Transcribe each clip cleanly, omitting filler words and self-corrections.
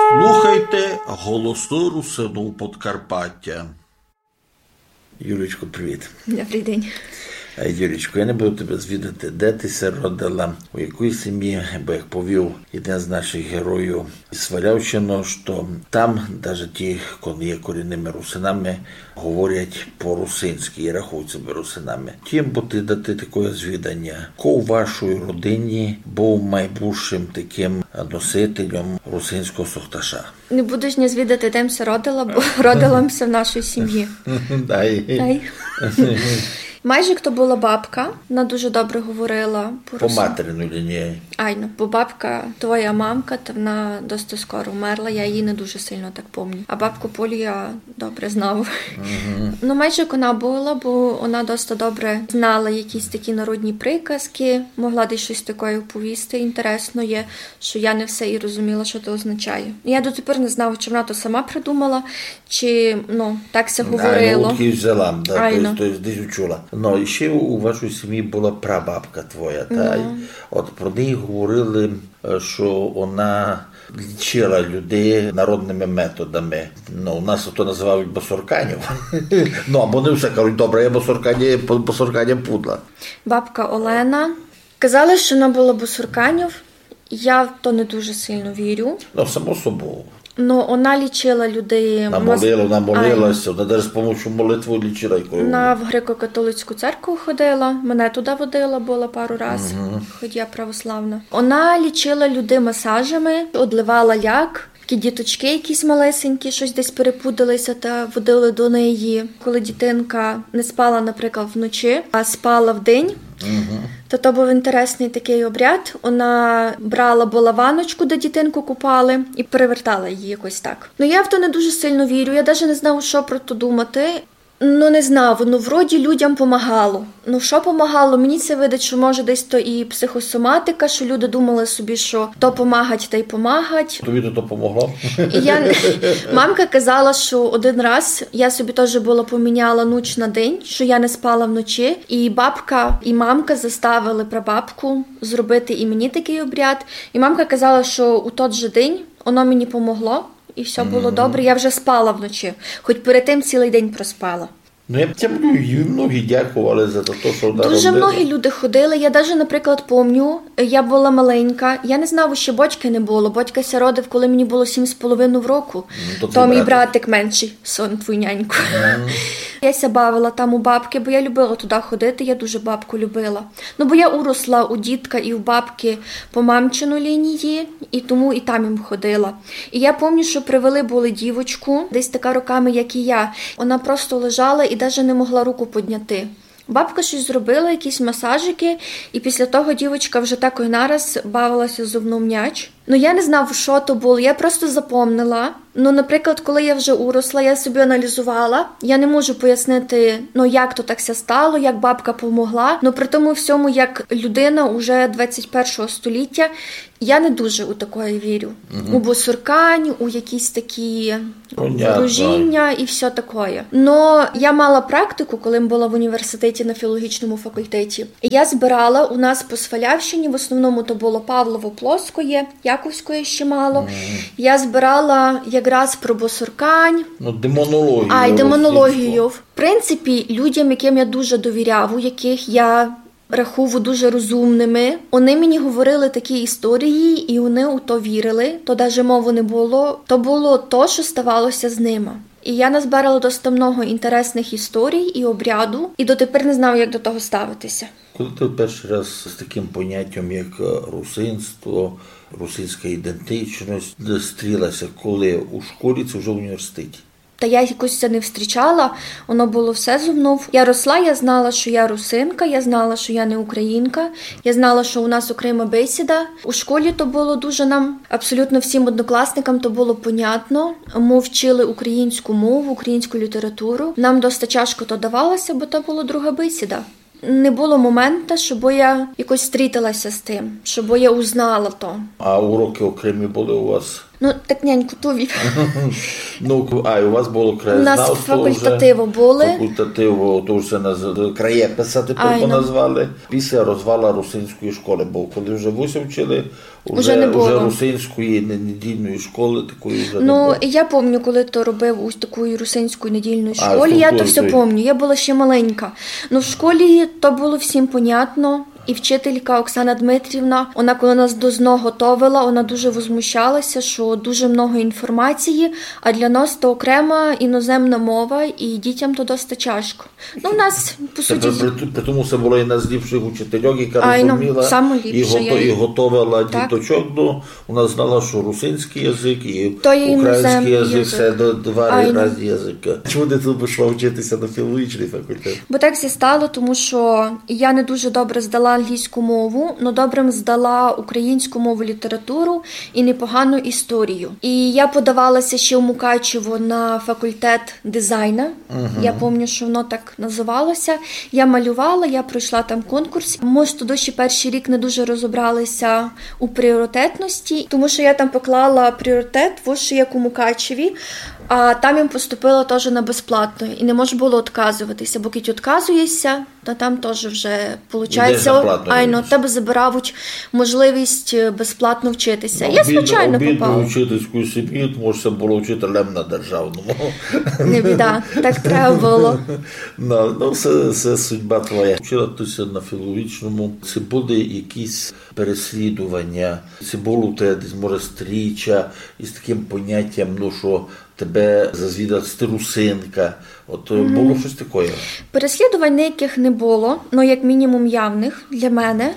Слухайте голосну русину Подкарпаття. Юлічко, привіт. Добрий день. Юлічко, я не буду тебе звідати, де ти се родила, у якій сім'ї, бо як повів один з наших героїв із Свалявщини, що там, навіть ті, коли є корінними русинами, говорять по-русинськи і рахують себе русинами. Тим, бо ти дати таке звідання, ко у вашій родині був майбутнім таким носителем русинського сохташа? Не буду ж не звідати, де я родила, бо родилася в нашій сім'ї. Дай. Майже хто була бабка, вона дуже добре говорила по материній лінії. Айно, бо бабка, твоя мамка, то вона досить скоро вмерла, я її не дуже сильно так пам'ятаю. А бабку Полю я добре знав. Ну, майже як вона була, бо вона досить добре знала якісь такі народні приказки, могла десь щось таке оповісти інтересне, що я не все і розуміла, що це означає. Я дотепер не знала, чи вона то сама придумала, чи, так се говорило. От її взяла, тобто десь учула. Ну, і ще у вашій сім'ї була прабабка твоя, От про неї говорили, що вона лічила людей народними методами. У нас то називають босорканів. Або не все кажуть, добре, я босоркання пудла. Бабка Олена. Казали, що вона була босорканів. Я в то не дуже сильно вірю. Само собою. Вона лічила людей... Вона молилася, вона навіть з допомогою молитви лічила. Вона в греко-католицьку церкву ходила, мене туди водила, була пару разів, хоч я православна. Вона лічила людей масажами, одливала ляк, такі діточки якісь малесенькі, щось десь перепудалися та водили до неї. Коли дитинка не спала, наприклад, вночі, а спала вдень, то був інтересний такий обряд. Вона брала булаваночку, де дитинку купали, і перевертала її якось так. Я в то не дуже сильно вірю, я навіть не знала, що про то думати. Не знав, вроді людям помагало. Що помагало? Мені це видить, що може десь то і психосоматика, що люди думали собі, що то помагать, та й помагать. Тобі то помогло? Мамка казала, що один раз я собі теж була поміняла ніч на день, що я не спала вночі, і бабка і мамка заставили прабабку зробити і мені такий обряд. І мамка казала, що у той же день воно мені помогло. І все було добре, я вже спала вночі. Хоч перед тим цілий день проспала. Я б тебе многі дякували за те, що вона дуже многі люди ходили. Я навіть, наприклад, пам'ятаю, я була маленька, я не знала, що батька не було. Батька ся родив, коли мені було 7,5 року. То мій братик менший, сон твій няньку. Я ся бавила там у бабки, бо я любила туди ходити, я дуже бабку любила. Бо я уросла у дідка і у бабки по мамчину лінії, і тому і там їм ходила. І я пам'ятаю, що привели були дівочку, десь така роками, як і я. Вона просто лежала і навіть не могла руку підняти. Бабка щось зробила, якісь масажики, і після того дівчинка вже так і нараз бавилася зубну м'яч. Я не знав, що то було, я просто запомнила. Наприклад, коли я вже уросла, я собі аналізувала. Я не можу пояснити, як то так ся стало, як бабка помогла. При тому всьому, як людина уже 21 століття, я не дуже у такої вірю. У босоркань, у якісь такі ворожіння і все таке. Я мала практику, коли була в університеті на філологічному факультеті. Я збирала у нас по Свалявщині, в основному то було Павлово-Плоскоє, Яковської ще мало. Я збирала якраз про босоркань. Демонологію. Демонологію. В принципі, людям, яким я дуже довіряв, у яких я рахував дуже розумними, вони мені говорили такі історії, і вони у то вірили. То навіть мови не було. То було то, що ставалося з ними. І я назбирала досить много інтересних історій і обряду, і дотепер не знаю, як до того ставитися. Коли ти перший раз з таким поняттям, як русинство, русинська ідентичність, зустрілася, коли у школі, це вже в університеті? Та я якось це не встрічала, воно було все зо мною. Я росла, я знала, що я русинка, я знала, що я не українка, я знала, що у нас окрема бесіда. У школі то було дуже нам, абсолютно всім однокласникам то було понятно. Ми вчили українську мову, українську літературу. Нам досить тяжко то давалося, бо то була друга бесіда. Не було моменту, щоб я якось зустрітилася з тим, щоб я узнала то. А уроки окремі були у вас? Ну, так няньку туві. Ну, а і у вас було краєзнавство? У нас факультативо були. Факультативо, то вже краєписа тепер назвали. Після розвала русинської школи, бо коли вже вуся вчили, вже русинської недільної школи такої вже не було. Ну, я пам'ятаю, коли то робив у такої русинської недільної школі, я то все пам'ятаю, я була ще маленька. Ну, в школі то було всім понятно. І вчителька Оксана Дмитрівна, вона коли нас до ЗНО готовила, вона дуже возмущалася, що дуже много інформації, а для нас то окрема іноземна мова, і дітям то досить тяжко. Ну, у нас, по суті... При тому це було і з ліпших учительок, яка розуміла і готовила діточок. Вона знала, що русинський язик і український язик, це два різні язики. Чому ти тут пішла вчитися на філологічний факультет? Бо так все стало, тому що я не дуже добре здала англійську мову, но добре здала українську мову, літературу і непогану історію. І я подавалася ще в Мукачево на факультет дизайну. Я пам'ятаю, що воно так називалося. Я малювала, я пройшла там конкурс. Ми ж туди ще перший рік не дуже розібралися у пріоритетності, тому що я там поклала пріоритет, що як у Мукачеві, а там їм поступила теж на безплатно. І не можна було відказуватися, бо коли відказуєшся, то там теж вже, виходить, тебе забирають можливість безплатно вчитися. Я звичайно попала. Обідно вчительську сім'ю, тому що було вчителем на державному. Не біда, так треба було. Ну, це судьба твоя. Вчилася на філологічному. Це буде якісь переслідування, це було те, десь, може, стріча із таким поняттям, ну, що тебе зазвідати русинка. От було щось таке? Переслідувань ніяких не було, ну, як мінімум явних для мене.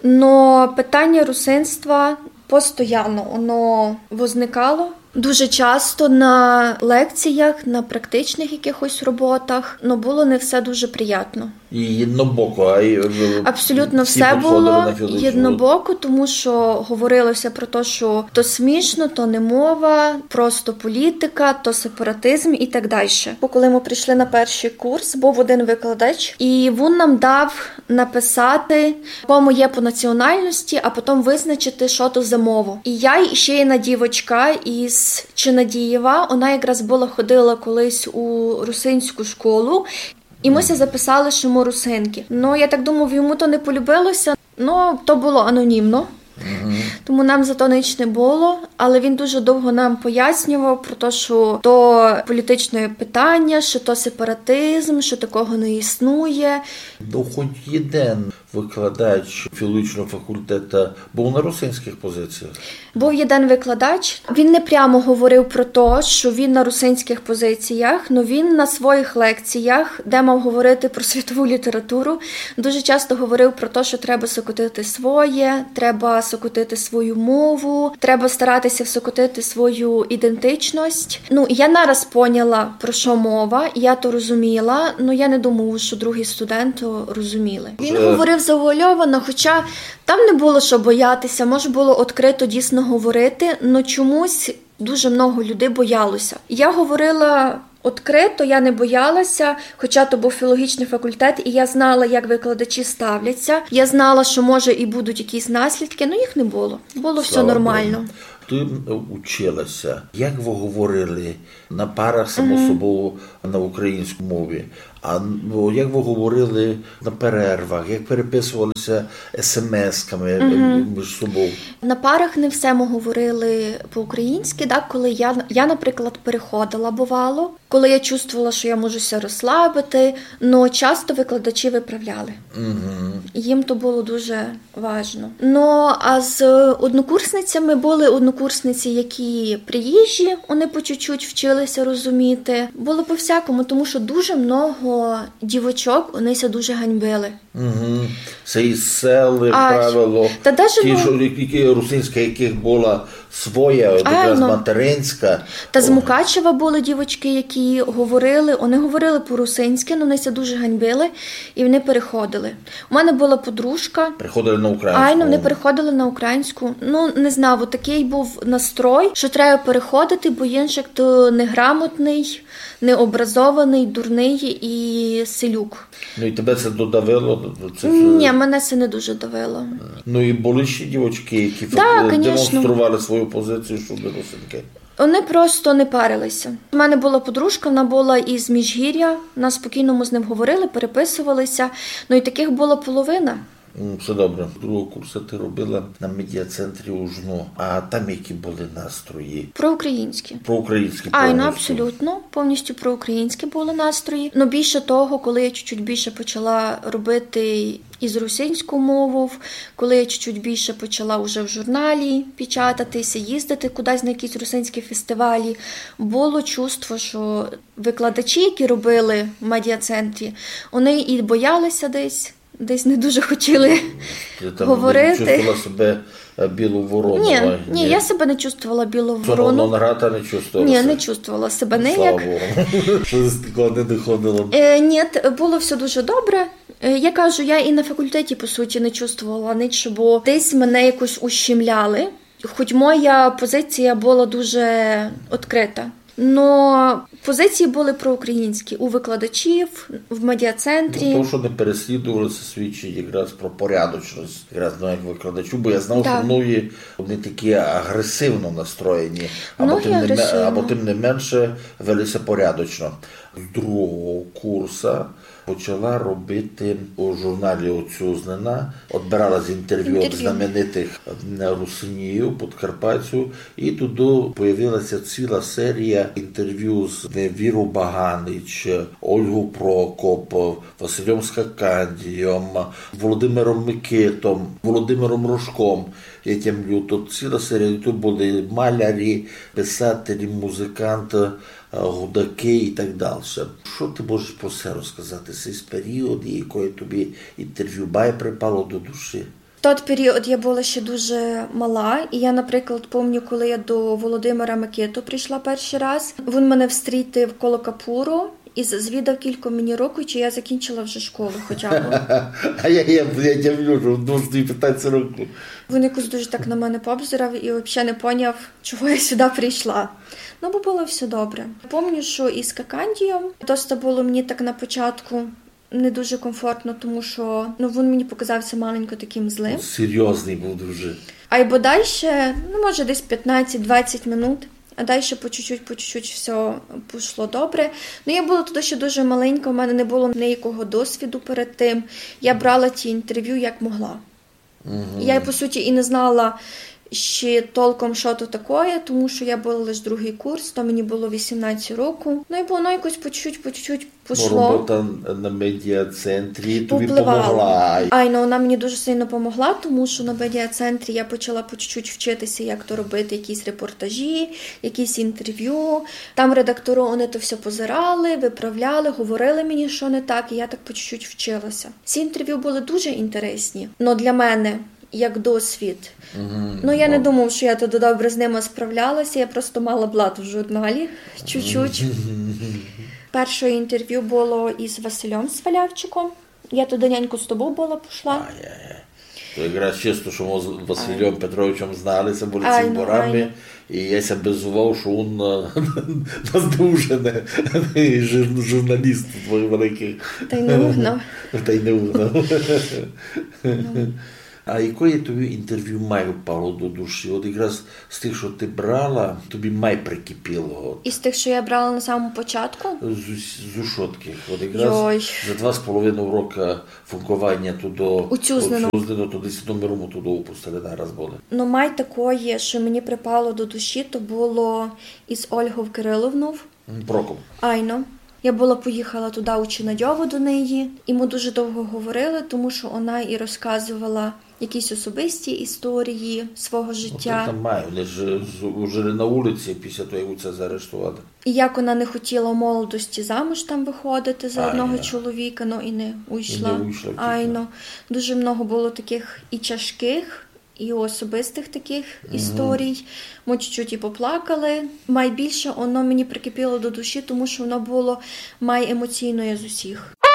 Но питання русинства постійно воно возникало. Дуже часто на лекціях, на практичних якихось роботах, но було не все дуже приємно. І однобоко, абсолютно все було однобоко, тому що говорилося про те, що то смішно, то не мова, просто політика, то сепаратизм і так далі. Коли ми прийшли на перший курс, був один викладач, і він нам дав написати, кому є по національності, а потім визначити, що то за мову. І я, і ще одна дівчинка із Чинадієва, вона якраз ходила колись у русинську школу, і ми записали, що ми русинки. Ну, я так думав, йому то не полюбилося, ну, то було анонімно. Тому нам за то ніч не було, але він дуже довго нам пояснював про те, що то політичне питання, що то сепаратизм, що такого не існує. Ну, хоч один викладач філологічного факультету був на русинських позиціях? Був один викладач. Він не прямо говорив про те, що він на русинських позиціях, але він на своїх лекціях, де мав говорити про світову літературу, дуже часто говорив про те, що треба сокотити своє, треба сокотити свою мову, треба старатися всокотити свою ідентичність. Ну, я нараз поняла, про що мова, я то розуміла, але я не думала, що другі студенти розуміли. Він говорив завуальовано, хоча там не було що боятися, може було відкрито дійсно говорити, але чомусь дуже много людей боялося. Я говорила відкрито, я не боялася, хоча то був філологічний факультет, і я знала, як викладачі ставляться. Я знала, що може і будуть якісь наслідки, але їх не було. Було все нормально. Ти училася. Як ви говорили на парах, само собою, на українській мові? А як ви говорили на перервах? Як переписувалися смс-ками між собою? На парах не все ми говорили по-українськи, так? Коли я, наприклад, переходила, бувало. Коли я чувствувала, що я можуся розслабити, але часто викладачі виправляли. Їм то було дуже важливо. Ну, а з однокурсницями були однокурсниці, які приїжджі, вони по чуть-чуть вчилися розуміти. Було по-всякому, тому що дуже много дівочок, вонися дуже ганьбили. Це і сели, правило. Ті, русинська, яких була своя, якраз материнська. Та з Мукачева були дівочки, які говорили, вони говорили по-русинськи, але вони дуже ганьбили, і вони переходили. У мене була подружка. Переходили на українську. Вони переходили на українську. Ну, не знаю, такий був настрой, що треба переходити, бо іншик то неграмотний, необразований, дурний і селюк. Ну і тебе це додавило Ні, мене це не дуже давило. Ну і були ще дівчатки, які демонстрували свою позицію щодо русинки? Вони просто не парилися. У мене була подружка, вона була із Міжгір'я, нас спокійно з ним говорили, переписувалися, ну і таких була половина. Все добре. Другого курсу ти робила на медіа-центрі Ужно. А там які були настрої? Проукраїнські. Проукраїнські повністю? Абсолютно. Повністю проукраїнські були настрої. Но більше того, коли я чуть-чуть більше почала робити із русинську мову, коли я чуть-чуть більше почала вже в журналі печататися, їздити кудись на якісь русинські фестивалі, було чувство, що викладачі, які робили в медіа-центрі, вони і боялися десь не дуже хотіли говорити. Ти чувствувала себе білу ворону? Ні, я себе не чувствувала білу ворону. Нон-грата не чувствувала? Ні, не чувствувала себе ніяк. Слава Богу, що з такого не доходило? Ні, було все дуже добре. Я кажу, я і на факультеті, по суті, не чувствувала нічого, бо десь мене якось ущемляли. Хоч моя позиція була дуже відкрита. Но позиції були проукраїнські у викладачів, в медіа-центрі. То, що не переслідувалися, свідчить якраз про порядочність, якраз навіть викладачу, бо я знав, що многі вони такі агресивно настроєні, або тим не менше велися порядочно. З другого курсу почала робити у журналі «Отсюзнена», відбирала з інтерв'ю від знаменитих русинів, подкарпатців, і туди появилася ціла серія інтерв'ю з Віру Баганич, Ольгу Прокоп, Василем Скакандієм, Володимиром Микитом, Володимиром Рожком. Тут ціла серія, тут були малярі, писателі, музиканти, гудаки і так далі. Що ти можеш про це розказати? Цей період, якої тобі інтерв'ю припало до душі? В той період я була ще дуже мала, і я, наприклад, пам'ятаю, коли я до Володимира Микиту прийшла перший раз, він мене встрітив коло Капуру і звідав кілька мені років, чи я закінчила вже школу хоча б. А я влюблю, в 15 років. Він якось дуже так на мене пообзирав і взагалі не поняв, чого я сюди прийшла. Ну, бо було все добре. Пам'ятаю, що із Скакандієм досить було мені так на початку не дуже комфортно, тому що він мені показався маленько таким злим. Серйозний був дуже. А й бодай ще, може десь 15-20 минут, а далі по чуть-чуть все пішло добре. Я була туди ще дуже маленька, у мене не було ніякого досвіду перед тим. Я брала ті інтерв'ю як могла. Я, по суті, і не знала ще толком, що то таке, тому що я була лише другий курс, то мені було 18 років. І воно якось по чуть-чуть пішло. Робота на медіа-центрі тобі допомогла. Вона мені дуже сильно допомогла, тому що на медіа-центрі я почала по чуть-чуть вчитися, як то робити якісь репортажі, якісь інтерв'ю. Там редактори, вони то все позирали, виправляли, говорили мені, що не так, і я так по чуть-чуть вчилася. Ці інтерв'ю були дуже інтересні, але для мене як досвід. Я не думав, що я туди добре з ними справлялася, я просто мала блат в журналі, чуть-чуть. Перше інтерв'ю було із Василем Свалявчиком. Я туди няньку з тобою була пішла. То якраз чисто, що ми з Василем Петровичем зналися, були цими борами, і я себе безував, що він наздовжений журналіст великий. Та й не угнав. А якої тобі інтерв'ю впало до душі? От якраз з тих, що ти брала, тобі прикипіло? Із тих, що я брала на самому початку? З Ушотки. От якраз за 2,5 роки функування туди Оцюзнено, то 10 номеру туди упустили, зараз були. Такое, що мені припало до душі, то було із Ольгою Кириловною. Прокоп. Я поїхала туди у Чинадьову до неї, і ми дуже довго говорили, тому що вона і розказувала якісь особисті історії свого життя. Вони ж жили на вулиці після того, як це заарештували. І як вона не хотіла в молодості замуж там виходити за одного чоловіка, і не уйшла. Дуже много було таких і тяжких, і особистих таких історій. Ми чуть-чуть і поплакали. Найбільше воно мені прикипіло до душі, тому що воно було найемоційне з усіх.